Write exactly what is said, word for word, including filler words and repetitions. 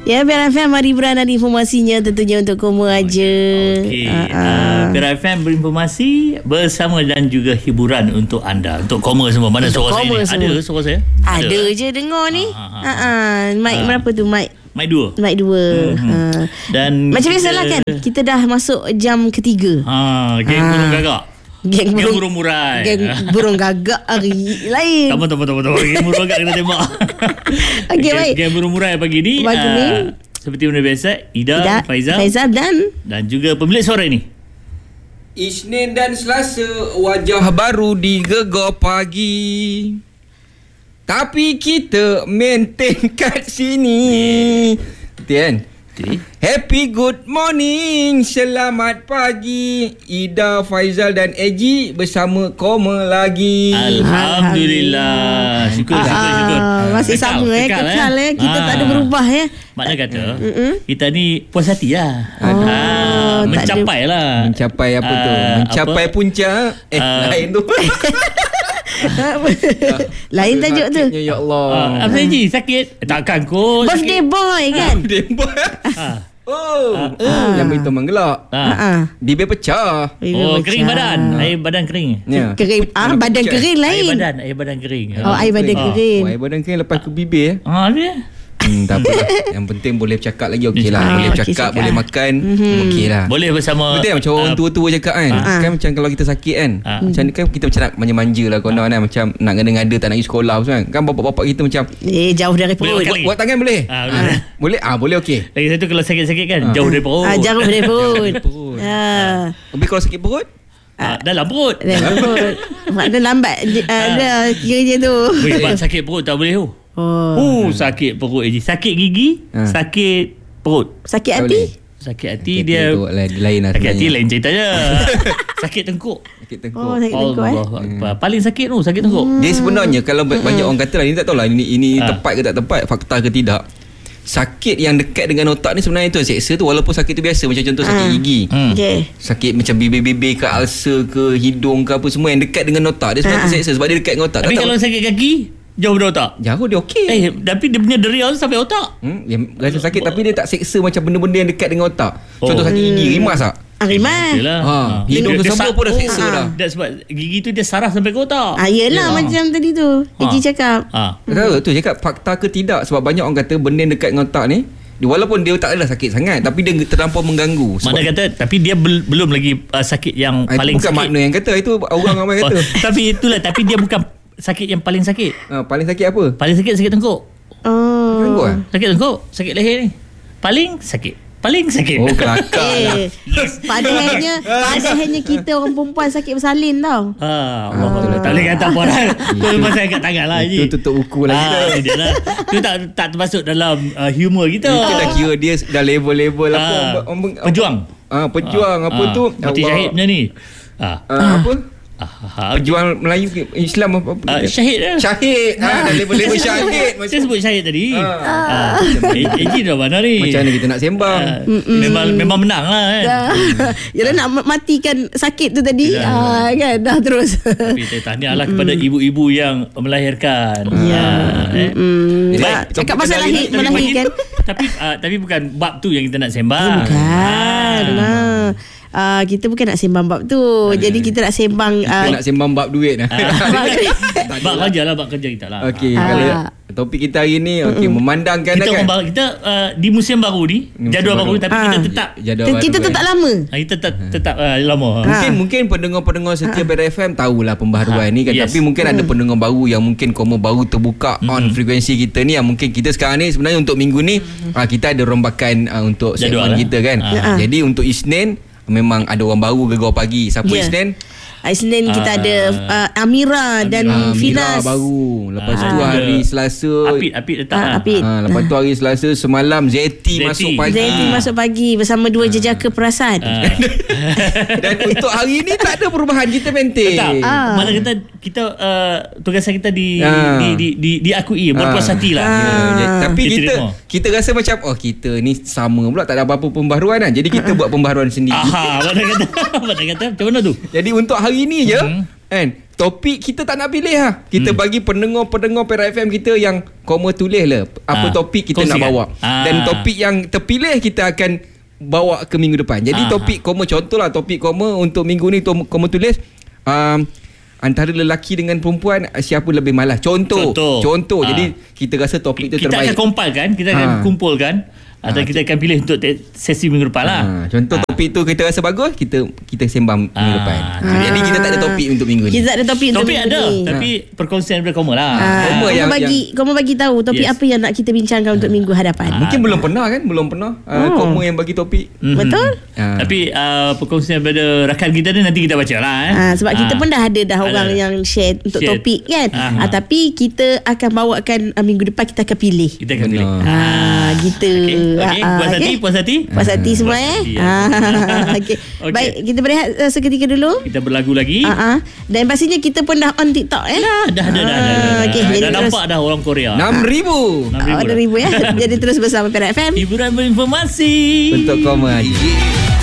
Ya, Biar F M mari beranak informasinya tentunya untuk kamu aja. Okey. Uh, uh, Biar F M berinformasi bersama dan juga hiburan untuk anda, untuk koma semua. Mana untuk suara saya ni? semua. Ada suara saya? Ada, ada je dengar ni. Ha ah. ah. ah. Mic uh. berapa tu mic? Mic dua. Mic dua. Mm-hmm. Ha. Dan macam biasalah kan, kita dah masuk jam ketiga. Ha, geng ha. burung gagak. Geng burung, burung murai. Geng burung gagak hari lain. Tama tama tama tama. Geng burung gagak kena tembak. Okey, baik. Geng burung murai pagi ni. Pagi ni. Uh, seperti mana biasa, Ida, Ida Faizal, Faizal dan dan juga pemilik suara ni. Isnin dan Selasa wajah baru di Gegar Pagi. Tapi kita maintain kat sini. Betul kan? Okay. Happy good morning. Selamat pagi. Ida, Faizal dan Eji bersama koma lagi. Alhamdulillah. Syukur, syukur, ah, syukur. Masih Kekal, sama eh. kekal, Kekal eh. Kita ah. tak ada berubah ya. Makna kata Mm-mm. kita ni puas hati lah. Oh, ah, mencapai ada. lah. Mencapai apa tu? Ah, Mencapai apa? puncak. Eh, Ah. lain tu. Lain tajuk tu. Sakitnya, ya Allah. Ah, apa Eji? Sakit? Eh, takkan kot. Birthday boy kan. Dembak. Ah. Oh, Ah. yang itu menggelak. Ah. Ha. Bibir pecah. Oh, kering badan. Air badan kering. Ya. Kering ah badan pecah. kering Air lain. badan, air badan kering. Oh, air badan Ah. kering. Oh, air badan kering lepas ke bibir eh. Ah, dia. Hmm, tak apalah. Yang penting boleh bercakap lagi okey lah. Ah, Boleh okey bercakap, cakap. boleh makan, Mhm. okey lah. Boleh bersama. Betul kan macam orang ah, tua-tua cakap kan. Ah. Kan macam kalau kita sakit kan. Ah. Macam ni kan kita macam nak manja-manja lah konon kan. Macam nak ngada-ngada tak nak pergi sekolah kan. Kan bapak-bapak kita macam Eh, jauh dari Boleh perut. makan. buat, buat tangan boleh? Ah, boleh. Boleh? Ah, boleh okey. Lagi satu kalau sakit-sakit kan, Ah. jauh dari perut. Ah, jauh dari perut. Jauh dari perut. Ah. Habis kalau sakit perut? Ah, dalam perut. Dari perut. Makna lambat ada kiranya tu. Weh, bab sakit perut tak boleh tu. Oh. Oh, sakit perut Eji. Sakit gigi, Ah. sakit perut. Sakit Tak hati? boleh. Sakit hati Sakit dia perut lah, dia lain lah sakit hati sebenarnya. lain ceritanya. Sakit tengkuk. Sakit tengkuk. Oh, sakit tengkuk eh. Allah Akbar. Paling sakit tu sakit tengkuk. Dia sebenarnya kalau banyak orang kata lah, ini tak tahulah ini ini Ah. tepat ke tak tepat, fakta ke tidak. Sakit yang dekat dengan otak ni sebenarnya tu seksa tu, walaupun sakit tu biasa macam contoh sakit Ah. gigi. Hmm. Okey. Sakit macam bibir-bibir ke, ulcer ke, hidung ke apa semua yang dekat dengan otak. Dia sebenarnya Ah. seksa sebab dia dekat dengan otak. Tapi Tak kalau tahu- sakit kaki, jauh dari otak. jauh dia okey. Eh, tapi dia punya deriau tu sampai otak. Hmm, dia rasa sakit tapi dia tak seksa macam benda-benda yang dekat dengan otak. Contoh Oh. sakit gigi, rimas tak? Ariman. Yalah. Ha, hidung Dia- ke dia semua sa- pun dah oh, seksa ah. dah. Dan sebab gigi tu dia saraf sampai ke otak. Ah, yelah Ya. macam tadi tu. Eji cakap. Ha. Tahu tu cakap fakta ke tidak, sebab banyak orang kata benda yang dekat dengan otak ni dia, walaupun dia tak adalah sakit sangat tapi dia terlampau mengganggu. Sebab Mana kata tapi dia bel- belum lagi uh, sakit yang Ah, itu paling bukan sakit. makna yang kata, itu orang ramai kata. Oh, tapi itulah tapi dia bukan sakit yang paling sakit. Ha, paling sakit apa? Paling sakit sakit tengkuk. Oh. Tengok ah. Sakit tengkuk, sakit leher ni. Paling sakit. Paling sakit. Oh, kelakar lah. Eh, padahalnya padahalnya kita orang perempuan sakit bersalin tau. Ha, Allah Ah. Allah. Tak boleh kata apa dah. Tu memang saya angkat tangan lah Haji. Itu tutup buku lah kita. Ah, dia lah. Tu tak tak termasuk dalam uh, humor kita. Itu dah kira dia dah level-level apa. Ah, orang- orang- pejuang. Ah, pejuang apa Ah, tu? Mati Allah. syahid punya ni. Ah. Ah, apa? Ah, ah, Pejuang Melayu ke Islam apa? apa ah, dia? syahid dah. Syahid. Ah, dah level-level syahid. Saya sebut syahid tadi. Ah. Ah. Eh, Eji dah mana ni? Macam mana kita nak sembang? Ah, memang memang menang lah kan. Dah. Yalah nak ma- matikan sakit tu tadi. Dah. Ah, kan dah terus. Tapi saya tahniah lah kepada ibu-ibu yang melahirkan. Ya. Ah, eh. Hmm. Jadi, Baik, cakap topik pasal kita hari lahir ni- Tapi melahirkan. bagi- tapi uh, tapi bukan bab tu yang kita nak sembang. Bukan. Nah. Uh, kita bukan nak sembang bab tu. Jadi kita nak sembang uh, Kita nak sembang bab duit. Ah. Bab kerja lah, bab kerja kita lah. Okey, Ah. kalau topik kita hari ni okey, memandangkan Kita kan. orang baru, kita uh, di musim baru ni, Musim jadual baru, baru. tapi Ah. kita tetap Jadual kita, baru, kita eh. tetap lama. ah, kita tetap tetap uh, lama. Ah. Mungkin mungkin pendengar-pendengar setia Bear F M tahulah pembaharuan Ha, ni kan, yes. tapi mungkin ada pendengar baru yang mungkin koma baru terbuka on frekuensi kita ni, yang mungkin kita sekarang ni sebenarnya untuk minggu ni ah, kita ada rombakan ah, untuk Jadual segmen lah. kita kan. Ah. Jadi untuk Isnin memang ada orang baru Gegar Pagi. Siapa Ya. Isnin? Isnin kita Ah. ada uh, Amira dan Ah, Mira Finas. baru. Lepas Ah. tu hari Selasa Apit apit letak. Ah, lah. Apit. Ah, lepas tu hari Selasa semalam Zeti Zeti. masuk pagi. Zaiti masuk pagi bersama dua jejaka perasan. Ah. Dan untuk hari ni tak ada perubahan, kita maintain. Tak. Ah. Mana kata kita uh, tugasan kita di, Ah. di, di, di diakui berpuas Ah. hati lah. Ah. Ya, je- tapi Kita kita terima. kita rasa macam oh kita ni sama pula, tak ada apa-apa pembaharuan kan. Jadi kita buat pembaharuan sendiri. Aha, mana kata mana kata macam mana tu? Jadi untuk hari ni je Mhm. kan, topik kita tak nak pilih lah. Kita hmm. bagi pendengar-pendengar Perak F M kita yang koma tulis lah apa ha. topik kita Kongsikan. nak bawa. Ha. Dan topik yang terpilih kita akan bawa ke minggu depan. Jadi ha. topik koma, contohlah topik koma untuk minggu ni koma tulis um, antara lelaki dengan perempuan siapa lebih malas. Contoh. Contoh. Contoh. Ha. Jadi kita rasa topik itu kita terbaik. Kita akan compile, kita akan ha. kumpulkan atau ha. kita akan pilih untuk sesi minggu depan lah. Ha. Contoh ha. topik tu kita rasa bagus, kita kita sembang ha. minggu depan. Ha. Jadi kita tak ada topik untuk minggu ni. Kita tak ada topik untuk topik minggu ada, ni. tapi ha. perkongsian daripada Koma lah. Ha. Koma yang, yang bagi Koma bagi tahu topik yes. apa yang nak kita bincangkan ha. untuk minggu hadapan. Ha. Mungkin ha. belum pernah kan? Belum pernah uh, oh. Koma yang bagi topik. Mm-hmm. Betul? Ha. Tapi uh, perkongsian daripada rakan kita ni nanti kita baca lah eh. Ha. sebab ha. kita pun dah ada dah orang ada. yang share untuk share. topik kan. Ha. Ha. Tapi kita akan bawakan uh, minggu depan kita akan pilih. Kita akan pilih. Ha. Gitu. Okey, okay. puas hati, okay. puas hati. Puas hati semua eh. Ah, okay. Okay. Baik, kita berehat uh, seketika dulu. Kita berlagu lagi. Uh-huh. Dan pastinya kita pun dah on TikTok eh. Dah, dah, dah, dah, dah, dah, okay, dah, dah dah nampak dah orang Korea. enam ribu Oh, enam ribu ya. Jadi terus bersama Perak F M. Hiburan berinformasi. Untuk Koma.